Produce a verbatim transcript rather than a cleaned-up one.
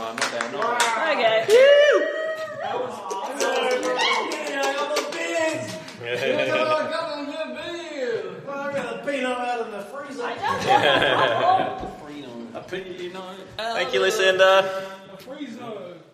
not bad. Not bad. Okay. That was awesome. Yeah, I got the beans. I got the beans. Well, I got a peanut out of the freezer. I don't know. A peanut. Thank you, Lucinda. A freezer.